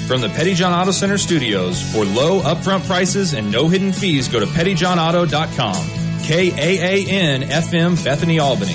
From the Petty John Auto Center studios, for low upfront prices and no hidden fees, go to pettyjohnauto.com. KAAN FM Bethany, Albany.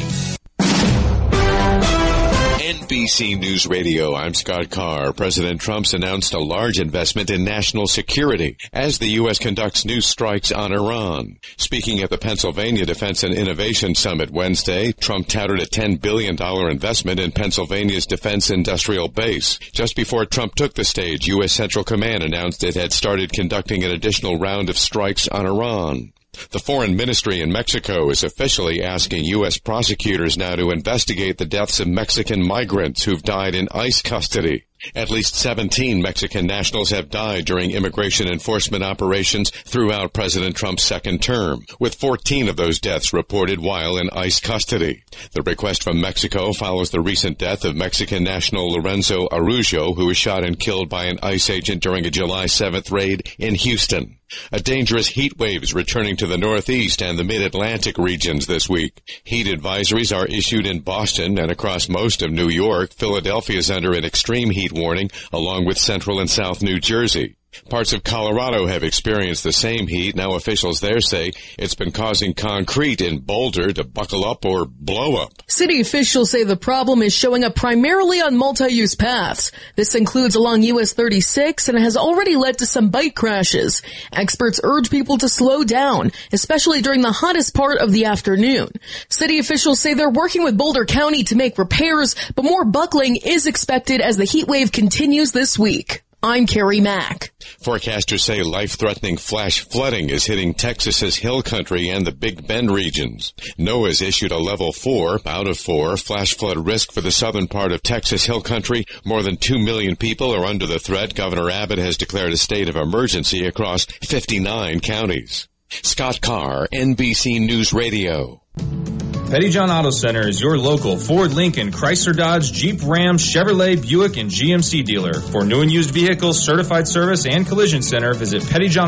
NBC News Radio, I'm Scott Carr. President Trump's announced a large investment in national security as the U.S. conducts new strikes on Iran. Speaking at the Pennsylvania Defense and Innovation Summit Wednesday, Trump touted a $10 billion investment in Pennsylvania's defense industrial base. Just before Trump took the stage, U.S. Central Command announced it had started conducting an additional round of strikes on Iran. The Foreign Ministry in Mexico is officially asking U.S. prosecutors now to investigate the deaths of Mexican migrants who've died in ICE custody. At least 17 Mexican nationals have died during immigration enforcement operations throughout President Trump's second term, with 14 of those deaths reported while in ICE custody. The request from Mexico follows the recent death of Mexican national Lorenzo Araujo, who was shot and killed by an ICE agent during a July 7th raid in Houston. A dangerous heat wave is returning to the Northeast and the Mid-Atlantic regions this week. Heat advisories are issued in Boston and across most of New York. Philadelphia is under an extreme heat warning, along with central and south New Jersey. Parts of Colorado have experienced the same heat. Now officials there say it's been causing concrete in Boulder to buckle up or blow up. City officials say the problem is showing up primarily on multi-use paths. This includes along US 36 and has already led to some bike crashes. Experts urge people to slow down, especially during the hottest part of the afternoon. City officials say they're working with Boulder County to make repairs, but more buckling is expected as the heat wave continues this week. I'm Carrie Mack. Forecasters say life-threatening flash flooding is hitting Texas's Hill Country and the Big Bend regions. NOAA has issued a level 4 out of 4 flash flood risk for the southern part of Texas Hill Country. More than 2 million people are under the threat. Governor Abbott has declared a state of emergency across 59 counties. Scott Carr, NBC News Radio. Petty John Auto Center is your local Ford, Lincoln, Chrysler, Dodge, Jeep, Ram, Chevrolet, Buick, and GMC dealer. For new and used vehicles, certified service, and collision center, visit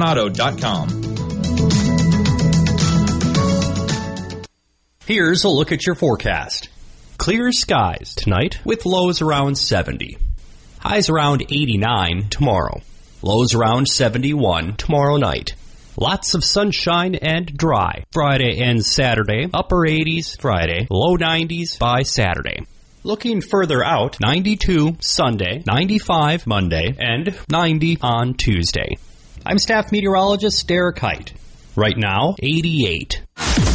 pettyjohnauto.com. Here's a look at your forecast. Clear skies tonight with lows around 70. Highs around 89 tomorrow. Lows around 71 tomorrow night. Lots of sunshine and dry. Friday and Saturday, upper 80s Friday, low 90s by Saturday. Looking further out, 92 Sunday, 95 Monday, and 90 on Tuesday. I'm staff meteorologist Derek Height. Right now, 88.